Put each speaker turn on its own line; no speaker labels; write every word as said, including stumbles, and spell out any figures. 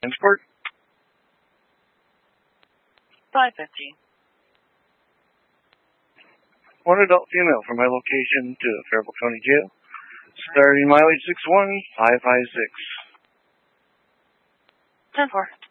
Transport.
five fifty.
One adult female from my location to Faribault County Jail. Starting mileage six one five five six.
ten four.